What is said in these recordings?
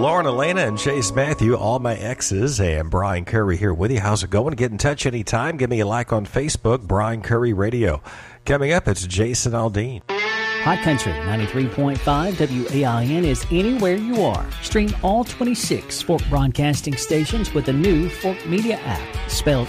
Lauren, Elena, and Chase Matthew, all my exes, and Brian Curry here with you. How's it going? Get in touch anytime. Give me a like on Facebook, Brian Curry Radio. Coming up, it's Jason Aldean. Hot Country 93.5 WAIN is anywhere you are. Stream all 26 Fork broadcasting stations with the new Fork Media app, spelled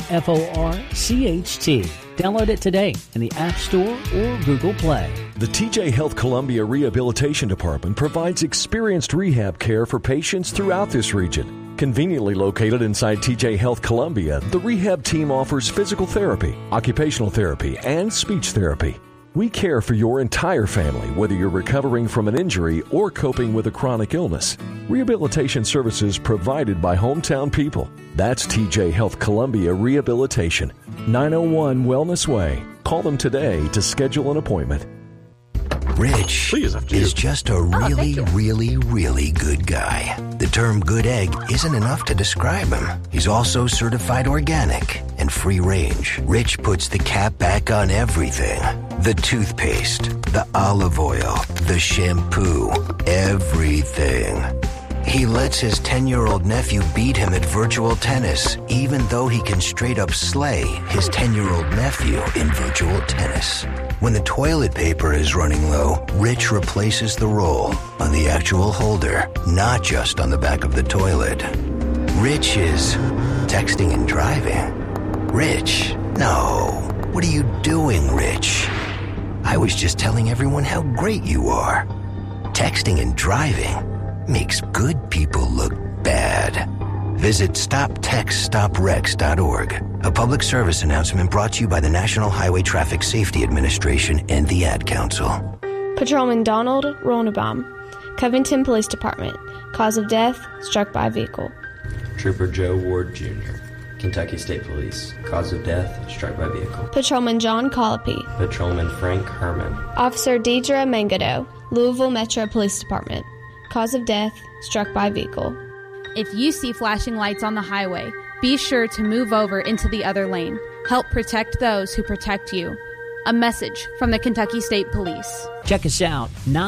FORCHT. Download it today in the App Store or Google Play. The TJ Health Columbia Rehabilitation Department provides experienced rehab care for patients throughout this region. Conveniently located inside TJ Health Columbia, the rehab team offers physical therapy, occupational therapy, and speech therapy. We care for your entire family, whether you're recovering from an injury or coping with a chronic illness. Rehabilitation services provided by hometown people. That's TJ Health Columbia Rehabilitation, 901 Wellness Way. Call them today to schedule an appointment. Rich is just a really good guy. The term good egg isn't enough to describe him. He's also certified organic and free range. Rich puts the cap back on everything. The toothpaste, the olive oil, the shampoo, everything. He lets his 10-year-old nephew beat him at virtual tennis, even though he can straight up slay his 10-year-old nephew in virtual tennis. When the toilet paper is running low, Rich replaces the roll on the actual holder, not just on the back of the toilet. Rich is texting and driving. Rich, no. What are you doing, Rich? I was just telling everyone how great you are. Texting and driving makes good people look bad. Visit StopTextStopWrecks.org. A public service announcement brought to you by the National Highway Traffic Safety Administration and the Ad Council. Patrolman Donald Ronnebaum, Covington Police Department. Cause of death, struck by a vehicle. Trooper Joe Ward Jr., Kentucky State Police. Cause of death, struck by vehicle. Patrolman John Colopy. Patrolman Frank Herman. Officer Deidre Mangado, Louisville Metro Police Department. Cause of death, struck by vehicle. If you see flashing lights on the highway, be sure to move over into the other lane. Help protect those who protect you. A message from the Kentucky State Police. Check us out,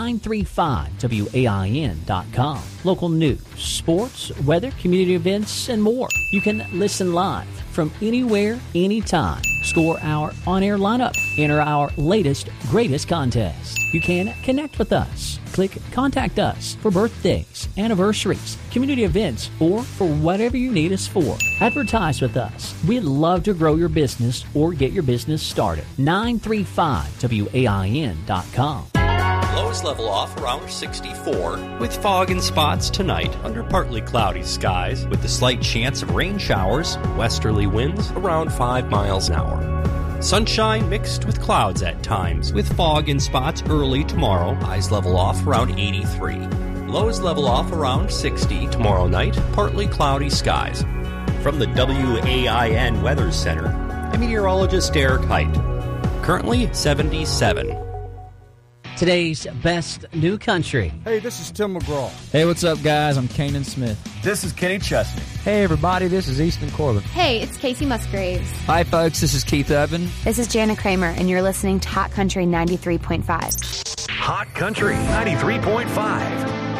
935wain.com. Local news, sports, weather, community events, and more. You can listen live from anywhere, anytime. Score our on-air lineup. Enter our latest, greatest contest. You can connect with us. Click Contact Us for birthdays, anniversaries, community events, or for whatever you need us for. Advertise with us. We'd love to grow your business or get your business started. 935wain.com. Lows level off around 64 with fog and spots tonight under partly cloudy skies with a slight chance of rain showers, westerly winds around 5 miles an hour. Sunshine mixed with clouds at times with fog and spots early tomorrow. Highs level off around 83. Lows level off around 60 tomorrow night, partly cloudy skies. From the WAIN Weather Center, I'm meteorologist Eric Height. Currently 77. Today's best new country. Hey, this is Tim McGraw. Hey, what's up, guys? I'm Kanan Smith. This is Kenny Chesney. Hey, everybody, this is Easton Corbin. Hey, it's Casey Musgraves. Hi, folks, this is Keith Urban. This is Jana Kramer, and you're listening to Hot Country 93.5. Hot Country 93.5.